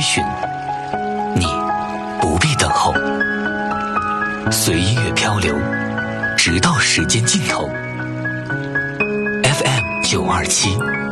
寻，你不必等候，随音乐漂流，直到时间尽头。FM 927